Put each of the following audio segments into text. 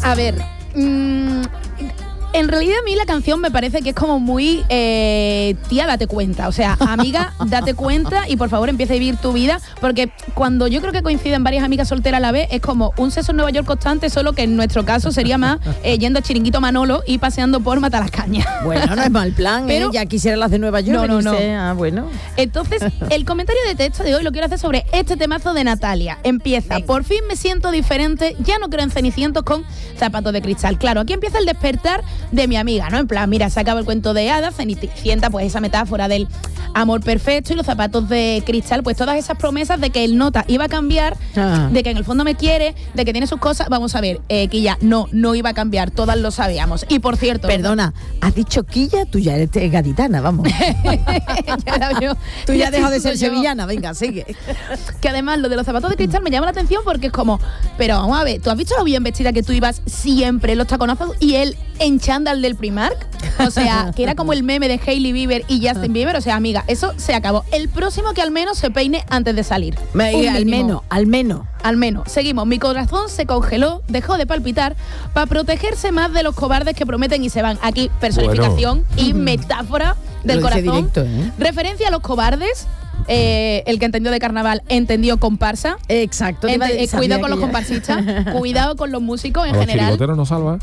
A ver, en realidad a mí la canción me parece que es como muy tía, date cuenta. O sea, amiga, date cuenta y por favor empieza a vivir tu vida. Porque cuando yo creo que coinciden varias amigas solteras a la vez, es como un sexo en Nueva York constante, solo que en nuestro caso sería más yendo a Chiringuito Manolo y paseando por Matalascañas. Bueno, no es mal plan, pero ya quisiera las de Nueva York. No. Ah, bueno. Entonces, el comentario de texto de hoy lo quiero hacer sobre este temazo de Natalia. Empieza, por fin me siento diferente, ya no creo en cenicientos con zapatos de cristal. Claro, aquí empieza el despertar de mi amiga, ¿no? En plan, mira, se acaba el cuento de hadas, Cenicienta, pues esa metáfora del amor perfecto y los zapatos de cristal, pues todas esas promesas de que el nota iba a cambiar, de que en el fondo me quiere, de que tiene sus cosas. Vamos a ver, Quilla, no iba a cambiar, todas lo sabíamos. Y por cierto... Perdona, has dicho Quilla, tú ya eres gaditana, vamos. Tú ya has dejado de ser sevillana, venga, sigue. Que además lo de los zapatos de cristal me llama la atención porque es como, pero vamos a ver, ¿tú has visto lo bien vestida que tú ibas siempre en los taconazos y él en chándal del Primark? O sea, que era como el meme de Hailey Bieber y Justin Bieber. O sea, amiga, eso se acabó. El próximo que al menos se peine antes de salir. Al menos. Seguimos. Mi corazón se congeló, dejó de palpitar para protegerse más de los cobardes que prometen y se van. Aquí, personificación y metáfora del corazón. Directo, Referencia a los cobardes. El que entendió de carnaval entendió comparsa. Exacto. Cuidado con los comparsistas, cuidado con los músicos en general. Los chirigoteros nos salvan.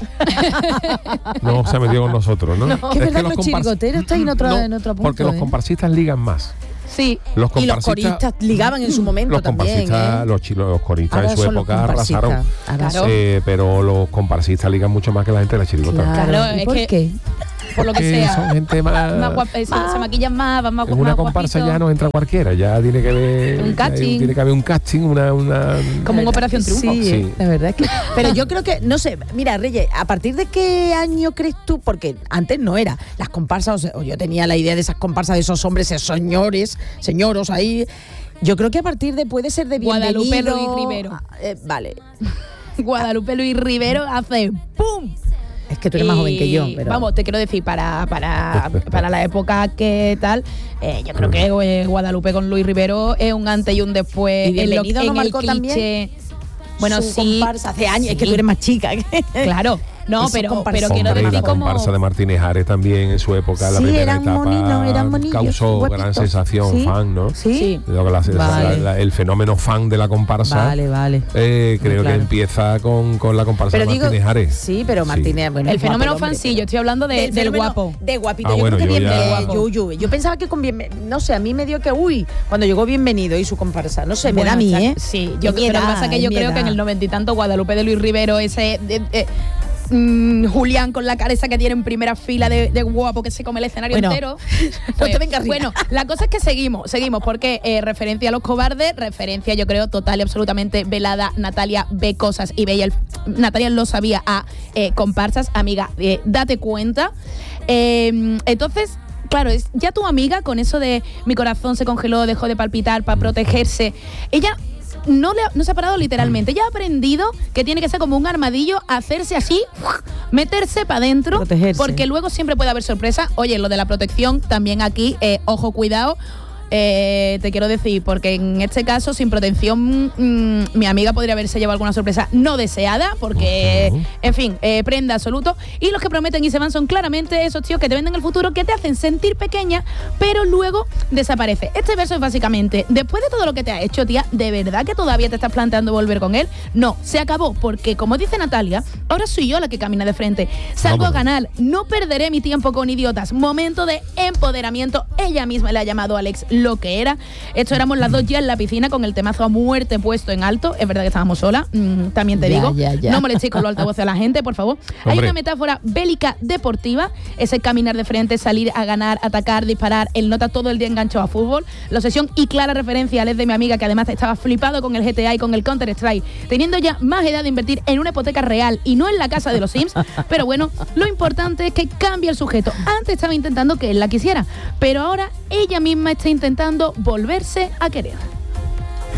No se ha metido con nosotros, ¿no? Que es verdad, los chirigoteros están en otro punto. Porque los comparsistas ligan más. Sí. Y los coristas ligaban en su momento también. Los coristas ahora en su época arrasaron. Pero los comparsistas ligan mucho más que la gente de la chirigota. Claro, ¿Y por qué? Por lo que sea. Son gente más se maquillan más, van más en una comparsa guapitos. ya no entra cualquiera, ya tiene que haber un casting. Tiene que haber un casting, una como una operación triunfo. Sí, la verdad es que. Pero yo creo que, no sé, mira, Reyes, ¿a partir de qué año crees tú? Porque antes no era. Las comparsas, o yo tenía la idea de esas comparsas de esos hombres, esos señoros ahí. Yo creo que a partir de, puede ser de Bienvenido. Guadalupe Luis Rivero. Vale. Guadalupe Luis Rivero hace ¡pum! Es que tú eres más joven que yo, pero... Vamos, te quiero decir, para la época que tal, yo creo que Guadalupe con Luis Rivero es un antes y un después. ¿Y Bienvenido en no marcó el también? Cliché. Bueno, Su sí. comparsa hace años, sí. es que tú eres más chica. Claro. No, pero quiero decir la como... comparsa de Martínez Ares también en su época, la primera etapa, eran monillos, causó guapitos. gran sensación, fan, ¿no? Sí. El fenómeno fan de la comparsa. Vale. Creo que empieza con la comparsa de Martínez Ares. Sí, pero Martínez, bueno, el fenómeno fan, sí, yo estoy hablando del guapo. De guapito. Yo creo que yo pensaba que con no sé, a mí me dio que cuando llegó Bienvenido y su comparsa, no sé, me da a mí, ¿eh? Sí, pero lo que pasa es que yo creo que en el 90 y tanto Guadalupe de Luis Rivero, ese Julián con la cara esa que tiene en primera fila de guapo que se come el escenario entero. Pues, bueno, la cosa es que seguimos porque referencia a los cobardes, referencia yo creo total y absolutamente velada. Natalia ve cosas y veía Natalia lo sabía a comparsas. Amiga, date cuenta. Entonces, claro, es ya tu amiga con eso de mi corazón se congeló, dejó de palpitar para protegerse. Ella no se ha parado literalmente. Ella ha aprendido que tiene que ser como un armadillo, hacerse así, meterse para adentro, protegerse. Porque luego siempre puede haber sorpresa. Oye, lo de la protección también aquí, ojo, cuidado. Te quiero decir, porque en este caso, sin protección, mi amiga podría haberse llevado alguna sorpresa no deseada, porque, en fin, prenda absoluto. Y los que prometen y se van son claramente esos tíos que te venden el futuro, que te hacen sentir pequeña, pero luego desaparece. Este verso es básicamente, después de todo lo que te ha hecho, tía, ¿de verdad que todavía te estás planteando volver con él? No, se acabó, porque como dice Natalia, ahora soy yo la que camina de frente. Salgo a ganar, no perderé mi tiempo con idiotas. Momento de empoderamiento. Ella misma le ha llamado a Alex lo que era. Esto éramos las dos ya en la piscina con el temazo a muerte puesto en alto. Es verdad que estábamos solas, también te digo. No molestéis con los altavoces a la gente, por favor. Hay una metáfora bélica deportiva, ese caminar de frente, salir a ganar, atacar, disparar. El nota todo el día enganchado a fútbol. La obsesión y clara referencia a Alex de mi amiga, que además estaba flipado con el GTA y con el Counter-Strike, teniendo ya más edad de invertir en una hipoteca real y no en la casa de los Sims. Pero bueno, lo importante es que cambia el sujeto. Antes estaba intentando que él la quisiera, pero ahora ella misma está intentando volverse a querer.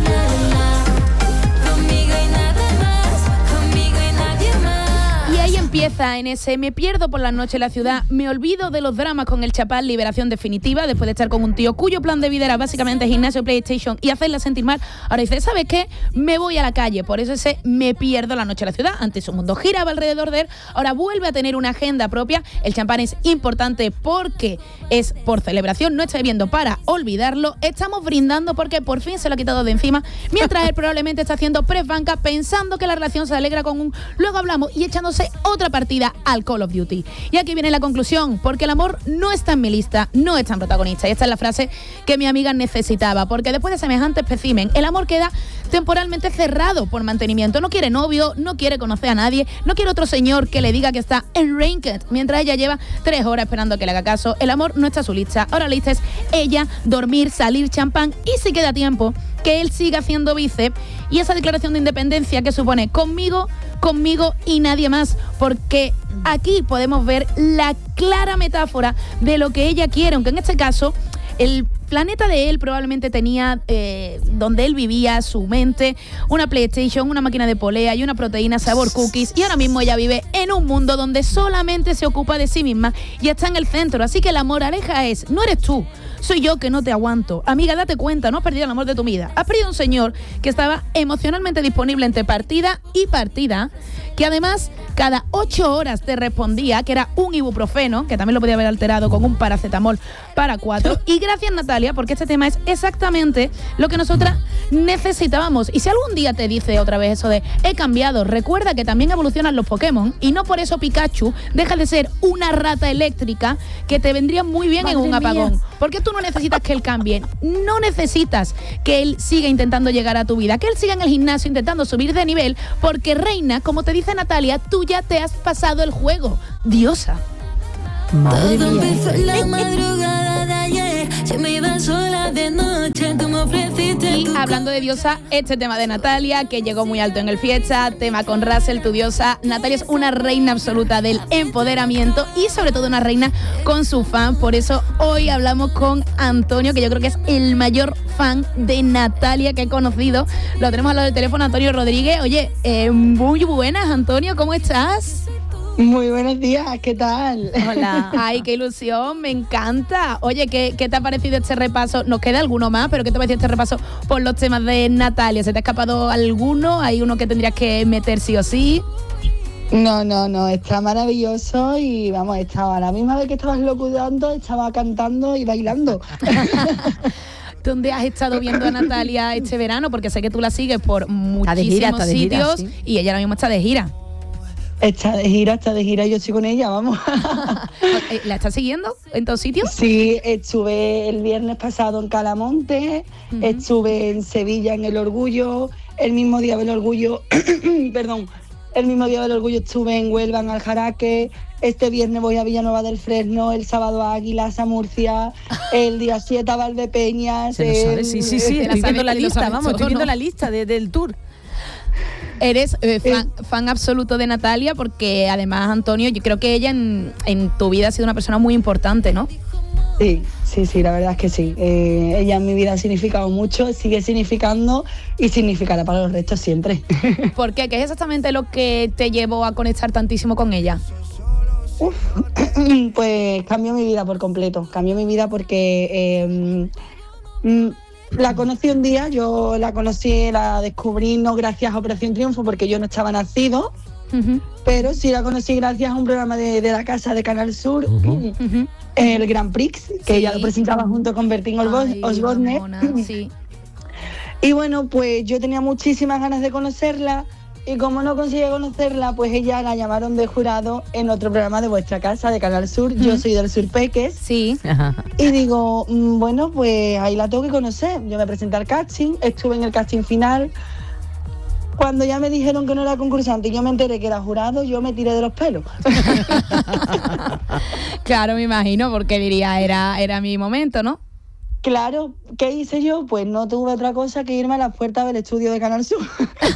Y ahí empieza empieza en ese me pierdo por la noche en la ciudad, me olvido de los dramas con el Chapal, liberación definitiva, después de estar con un tío cuyo plan de vida era básicamente gimnasio, PlayStation y hacerla sentir mal. Ahora dice, ¿sabes qué? Me voy a la calle, por eso ese me pierdo la noche en la ciudad. Antes su mundo giraba alrededor de él, ahora vuelve a tener una agenda propia. El champán es importante porque es por celebración, no está bebiendo para olvidarlo. Estamos brindando porque por fin se lo ha quitado de encima, mientras él probablemente está haciendo press banca pensando que la relación se alegra con un luego hablamos y echándose otra partida al Call of Duty. Y aquí viene la conclusión, porque el amor no está en mi lista, no es tan protagonista. Y esta es la frase que mi amiga necesitaba, porque después de semejante espécimen, el amor queda temporalmente cerrado por mantenimiento. No quiere novio, no quiere conocer a nadie, no quiere otro señor que le diga que está en ranked, mientras ella lleva 3 horas esperando que le haga caso. El amor no está a su lista. Ahora la lista es ella, dormir, salir, champán y si queda tiempo, que él siga haciendo bíceps y esa declaración de independencia que supone conmigo y nadie más, porque aquí podemos ver la clara metáfora de lo que ella quiere, aunque en este caso el planeta de él probablemente tenía, donde él vivía, su mente, una PlayStation, una máquina de polea y una proteína sabor cookies, y ahora mismo ella vive en un mundo donde solamente se ocupa de sí misma y está en el centro. Así que la moraleja es, no eres tú, soy yo que no te aguanto. Amiga, date cuenta, no has perdido el amor de tu vida. Has perdido un señor que estaba emocionalmente disponible entre partida y partida, que además cada 8 horas te respondía, que era un ibuprofeno, que también lo podía haber alterado con un paracetamol para 4. Y gracias, Natalia, porque este tema es exactamente lo que nosotras necesitábamos. Y si algún día te dice otra vez eso de he cambiado, recuerda que también evolucionan los Pokémon y no por eso Pikachu deja de ser una rata eléctrica que te vendría muy bien en un apagón. Porque tú no necesitas que él cambie, no necesitas que él siga intentando llegar a tu vida, que él siga en el gimnasio intentando subir de nivel, porque reina, como te dice Natalia, tú ya te has pasado el juego, diosa. Madre mía. La madrugada de ayer, se me iba sola de noche, tú me ofreciste. Y hablando de diosa, este tema de Natalia, que llegó muy alto en el fiesta, tema con Russell, tu diosa. Natalia es una reina absoluta del empoderamiento y sobre todo una reina con su fan. Por eso hoy hablamos con Antonio, que yo creo que es el mayor fan de Natalia que he conocido. Lo tenemos al lado del teléfono, Antonio Rodríguez. Oye, muy buenas, Antonio, ¿cómo estás? Muy buenos días, ¿qué tal? Hola. Ay, qué ilusión, me encanta. Oye, ¿qué te ha parecido este repaso? Nos queda alguno más, pero ¿qué te ha parecido este repaso por los temas de Natalia? ¿Se te ha escapado alguno? ¿Hay uno que tendrías que meter sí o sí? No, está maravilloso y vamos, estaba a la misma vez que estabas locutando, estaba cantando y bailando. ¿Dónde has estado viendo a Natalia este verano? Porque sé que tú la sigues por muchísimos sitios sí. Y ella ahora mismo está de gira. Está de gira, yo estoy con ella, vamos. ¿La estás siguiendo en todos sitios? Sí, estuve el viernes pasado en Calamonte, estuve en Sevilla en El Orgullo, el mismo día del Orgullo, el mismo día del Orgullo estuve en Huelva, en Aljaraque, este viernes voy a Villanueva del Fresno, el sábado a Águilas, a Murcia, el día 7 a Valdepeñas. Sí, estoy viendo la lista, estoy viendo la lista del tour. Eres fan absoluto de Natalia porque además, Antonio, yo creo que ella en tu vida ha sido una persona muy importante, ¿no? Sí, la verdad es que sí. Ella en mi vida ha significado mucho, sigue significando y significará para los restos siempre. ¿Por qué? ¿Qué es exactamente lo que te llevó a conectar tantísimo con ella? Pues cambió mi vida por completo. Cambió mi vida porque la conocí un día, yo la descubrí no gracias a Operación Triunfo porque yo no estaba nacido, pero sí la conocí gracias a un programa de la casa de Canal Sur, el Grand Prix, que ella lo presentaba junto con Bertín Osborne. Sí. Y bueno, pues yo tenía muchísimas ganas de conocerla y como no conseguí conocerla, pues ella la llamaron de jurado en otro programa de vuestra casa, de Canal Sur. Yo soy del Sur Peques. Sí. Y digo, bueno, pues ahí la tengo que conocer. Yo me presenté al casting, estuve en el casting final. Cuando ya me dijeron que no era concursante y yo me enteré que era jurado, yo me tiré de los pelos. Claro, me imagino, porque diría, era mi momento, ¿no? Claro, ¿qué hice yo? Pues no tuve otra cosa que irme a las puertas del estudio de Canal Sur.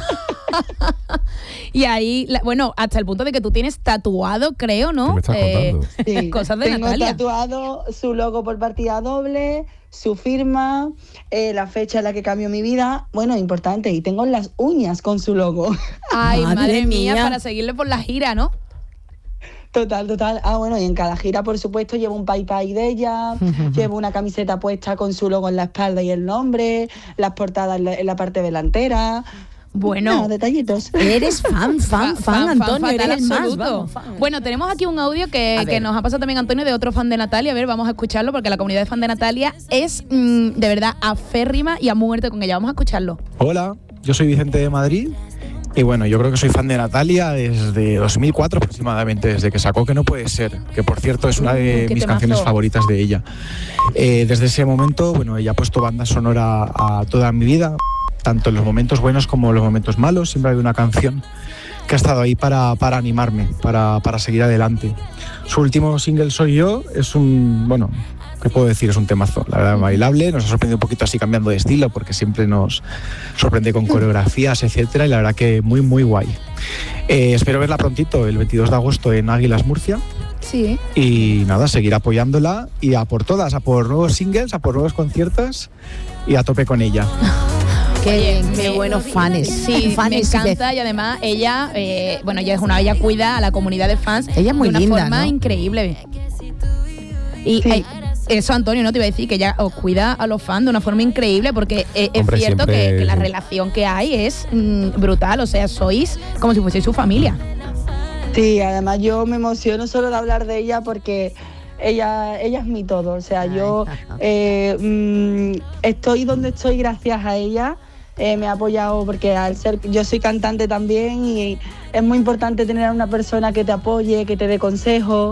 Y ahí, bueno, hasta el punto de que tú tienes tatuado, creo, ¿no? ¿Qué me estás contando? Sí. Cosas de Tengo Natalia. Tatuado su logo por partida doble, su firma, la fecha en la que cambió mi vida. Bueno, importante, y tengo las uñas con su logo. Ay, madre mía, mía, para seguirle por la gira, ¿no? Total. Ah, bueno, y en cada gira, por supuesto, llevo un pai de ella, llevo una camiseta puesta con su logo en la espalda y el nombre, las portadas en la parte delantera. Bueno, detallitos. Eres fan, Antonio, eres el más, absoluto. vamos, fan. Bueno, tenemos aquí un audio que nos ha pasado también Antonio de otro fan de Natalia. A ver, vamos a escucharlo porque la comunidad de fan de Natalia es de verdad aférrima y a muerte con ella. Vamos a escucharlo. Hola, yo soy Vicente de Madrid y bueno, yo creo que soy fan de Natalia desde 2004 aproximadamente, desde que sacó Que no puede ser, que por cierto es una de mis canciones favoritas de ella. Desde ese momento, bueno, ella ha puesto banda sonora a toda mi vida, tanto en los momentos buenos como en los momentos malos. Siempre hay una canción que ha estado ahí para animarme, para seguir adelante. Su último single, Soy yo, es un, bueno, ¿qué puedo decir? Es un temazo, la verdad, bailable. Nos ha sorprendido un poquito así cambiando de estilo, porque siempre nos sorprende con coreografías, etcétera, y la verdad que muy, muy guay. Espero verla prontito, el 22 de agosto en Águilas, Murcia. Sí. Y nada, seguir apoyándola y a por todas, a por nuevos singles, a por nuevos conciertos y a tope con ella. Qué buenos fans. Sí, me encanta y además ella, ella cuida a la comunidad de fans ella es muy de una linda, forma ¿no? increíble. Y eso, Antonio, no te iba a decir que ella os cuida a los fans de una forma increíble porque es cierto que la relación que hay es brutal, o sea, sois como si fueseis su familia. Sí, además yo me emociono solo de hablar de ella porque ella es mi todo, o sea, yo estoy donde estoy gracias a ella. Me ha apoyado porque yo soy cantante también y es muy importante tener a una persona que te apoye, que te dé consejos.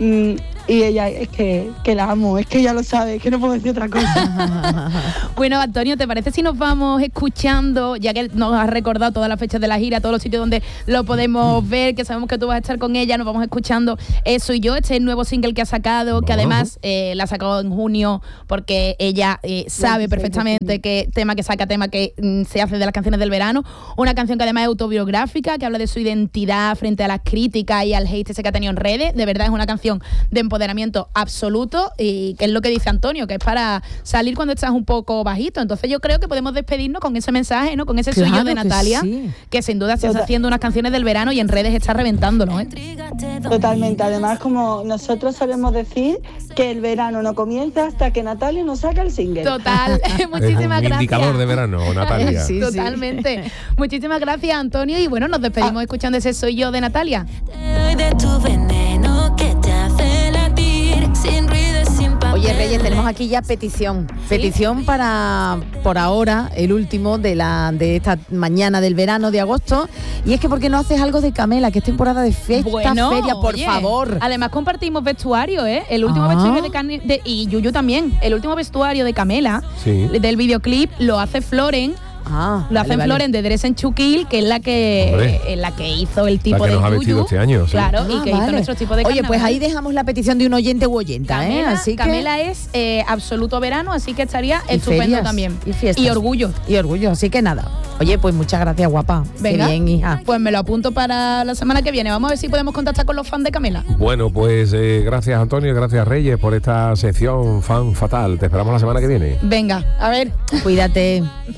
Y ella, es que la amo, es que ella lo sabe, es que no puedo decir otra cosa. Bueno, Antonio, ¿te parece si nos vamos escuchando, ya que nos has recordado todas las fechas de la gira, todos los sitios donde lo podemos ver, que sabemos que tú vas a estar con ella, nos vamos escuchando Soy yo, este nuevo single que ha sacado, que además la ha sacado en junio, porque ella sabe perfectamente qué tema que saca, tema que se hace de las canciones del verano, una canción que además es autobiográfica, que habla de su identidad frente a las críticas y al hate ese que ha tenido en redes. De verdad es una canción de empoderamiento absoluto y que es lo que dice Antonio, que es para salir cuando estás un poco bajito. Entonces yo creo que podemos despedirnos con ese mensaje, ¿no? Con ese Soy yo de Natalia, que sin duda se está haciendo unas canciones del verano y en redes está reventándolo, ¿eh? Totalmente. Además, como nosotros sabemos decir que el verano no comienza hasta que Natalia nos saca el single. Total. Muchísimas gracias. Indicador de verano, Natalia. Sí, totalmente. Muchísimas gracias, Antonio, y bueno, nos despedimos escuchando ese Soy yo de Natalia. De tu veneno que te hace latir sin ruido, sin papel. Oye, Reyes, tenemos aquí ya petición. Petición para, por ahora, el último de esta mañana del verano de agosto. Y es que ¿por qué no haces algo de Camela? Que es temporada de fiesta, feria, por favor. Además compartimos vestuario, ¿eh? El último vestuario y Yuyu también. El último vestuario de Camela, del videoclip, lo hace Floren. Lo hacen Floren de Dress and to Kill, que es la que hizo el tipo de Yuyu. La que nos ha Yuyu, vestido este año. Sí. Claro, y que hizo nuestro tipo de carnaval. Oye, pues ahí dejamos la petición de un oyente u oyenta, Camela, así que Camela es absoluto verano, así que estaría estupendo ferias, también. Y fiestas. Y orgullo. Y orgullo, así que nada. Oye, pues muchas gracias, guapa. Venga, qué bien, hija. Pues me lo apunto para la semana que viene. Vamos a ver si podemos contactar con los fans de Camela. Bueno, pues gracias Antonio, gracias Reyes por esta sección Fan Fatal. Te esperamos la semana que viene. Venga, a ver. Cuídate.